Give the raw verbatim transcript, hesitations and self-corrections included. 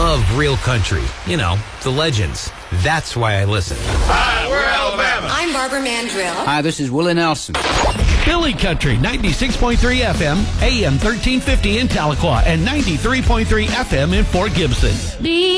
love real country. You know, the legends. That's why I listen. Hi, we're Alabama. I'm Barbara Mandrill. Hi, this is Willie Nelson. Billy Country, ninety-six point three F M, A M thirteen fifty in Tahlequah, and ninety-three point three F M in Fort Gibson. Be